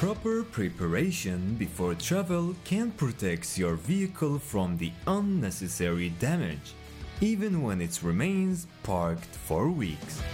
Proper preparation before travel can protect your vehicle from the unnecessary damage, even when it remains parked for weeks.